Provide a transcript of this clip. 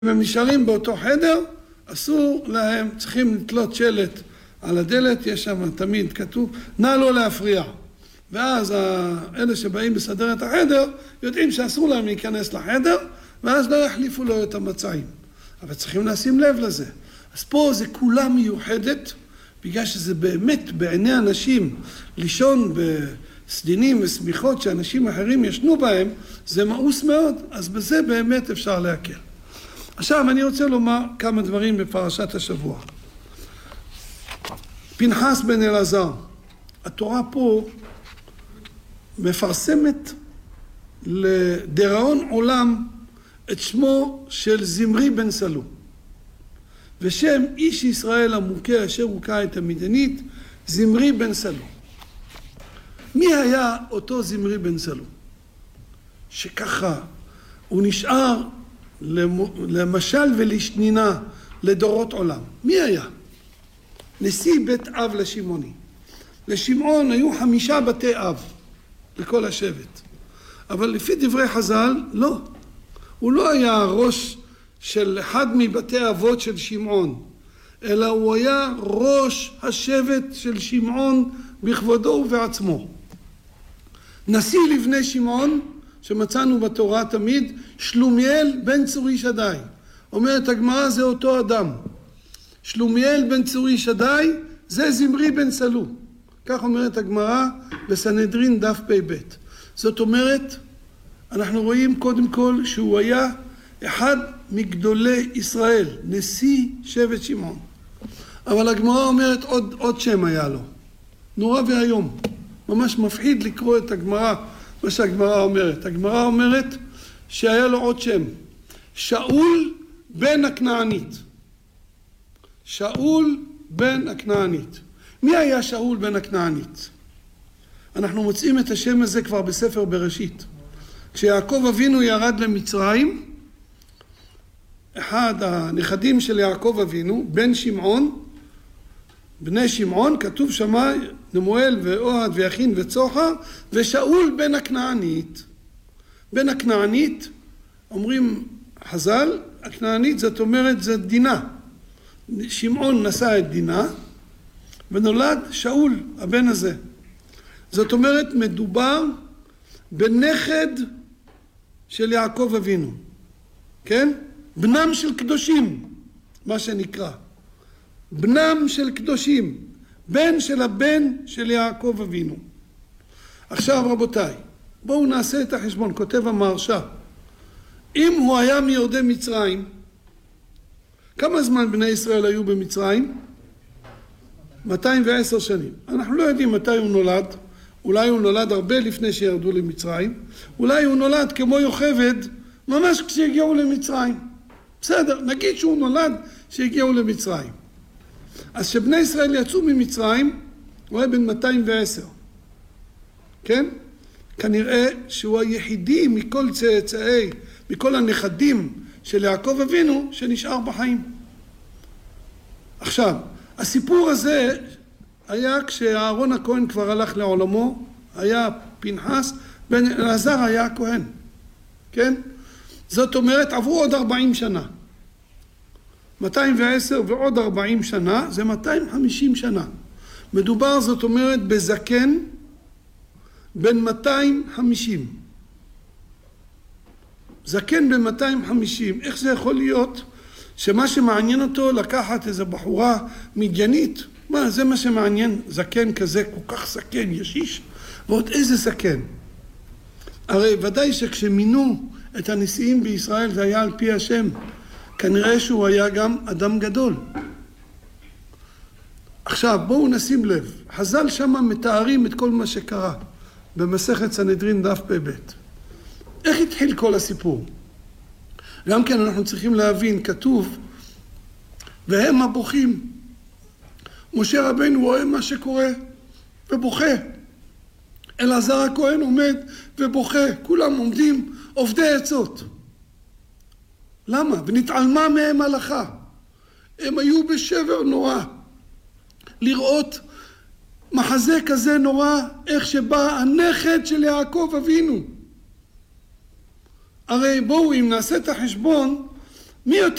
והם נשארים באותו חדר, אסור להם, צריכים לתלות שלט על הדלת, יש שם תמיד כתוב, נא לא להפריע. ואז אלה שבאים לסדר את החדר, יודעים שאסור להם להיכנס לחדר, ואז לא יחליפו לו את המצעים. אבל צריכים לשים לב לזה. אז פה זה כולה מיוחדת, בגלל שזה באמת בעיני אנשים, לישון בסדינים וסמיכות שאנשים אחרים ישנו בהם, זה מאוס מאוד, אז בזה באמת אפשר להקל. עכשיו אני רוצה לומר כמה דברים בפרשת השבוע. פנחס בן אלעזר, התורה פה מפרסמת לדיראון עולם את שמו של זמרי בן סלו. ושם איש ישראל המוכה אשר הוכה את המדיינית, זמרי בן סלו. מי היה אותו זמרי בן סלו? שככה הוא נשאר למשל ולשנינה לדורות עולם. מי היה? נשיא בית אב לשמעוני. לשמעון היו 5 בתי אב לכל השבט. אבל לפי דברי חז"ל, לא. הוא לא היה הראש של אחד מבתי אבות של שמעון, אלא הוא היה ראש השבט של שמעון בכבודו ובעצמו. נשיא לבני שמעון, שמצאנו בתורה תמיד, שלומיאל בן צורי שדי. אומרת הגמרא, זה אותו אדם. שלומיאל בן צורי שדי, זה זמרי בן סלו. כך אומרת הגמרא בסנהדרין דף פ"ב. זאת אומרת, אנחנו רואים קודם כל שהוא היה אחד מגדולי ישראל, נשיא שבט שמעון. אבל הגמרא אומרת עוד שם היה לו. נורא והיום. ממש מפחיד לקרוא את הגמרא, מה שהגמרא אומרת. הגמרא אומרת שהיה לו עוד שם. שאול בן הכנענית. שאול בן הכנענית. מי היה שאול בן הכנענית? אנחנו מוצאים את השם הזה כבר בספר בראשית. כשיעקב אבינו ירד למצרים, אחד הנכדים של יעקב אבינו, בן שמעון, בני שמעון, כתוב שמה נמואל ואוהד ויכין וצוחר, ושאול בן הכנענית. בן הכנענית, אומרים חז"ל, הכנענית זאת אומרת זה דינה. שמעון נשא את דינה, ונולד שאול, הבן הזה. זאת אומרת, מדובר בנכד של יעקב אבינו. כן? בנם של קדושים, מה שנקרא. בנם של קדושים. בן של הבן של יעקב אבינו. עכשיו רבותיי, בואו נעשה את החשבון, כותב המהרש"א. אם הוא היה מיורדי מצרים, כמה זמן בני ישראל היו במצרים? 210 שנים. אנחנו לא יודעים מתי הוא נולד. אולי הוא נולד הרבה לפני שירדו למצרים. אולי הוא נולד כמו יוכבד, ממש כשהגיעו למצרים. בסדר, נגיד שהוא נולד כשהגיעו למצרים. אז שבני ישראל יצאו ממצרים, הוא היה בן 210. כן? כנראה שהוא היחידי מכל צאצאי, מכל הנכדים של יעקב אבינו שנשאר בחיים. עכשיו, הסיפור הזה היה כשאהרון הכהן כבר הלך לעולמו, היה פנחס, בן אלעזר היה הכהן. כן? זאת אומרת, עברו עוד 40 שנה. 210 ועוד 40 שנה, זה 250 שנה. מדובר, זאת אומרת, בזקן בן 250. זקן בין 250, איך זה יכול להיות שמה שמעניין אותו לקחת איזו בחורה מדיינית? מה, זה מה שמעניין, זקן כזה, כל כך זקן, ישיש, ועוד איזה זקן. הרי ודאי שכשמינו את הנשיאים בישראל זה היה על פי השם, כנראה שהוא היה גם אדם גדול. עכשיו בואו נשים לב, חז"ל שמה מתארים את כל מה שקרה במסכת סנהדרין דף פ"ב. איך התחיל כל הסיפור? גם כן אנחנו צריכים להבין, כתוב, והם הבוכים. משה רבנו רואה מה שקורה ובוכה. אלעזר הכהן עומד ובוכה, כולם עומדים עובדי עצות. למה? ונתעלמה מהם הלכה. הם היו בשבר נורא. לראות מחזה כזה נורא, איך שבא הנכד של יעקב אבינו. הרי בואו, אם נעשה את החשבון, מי יותר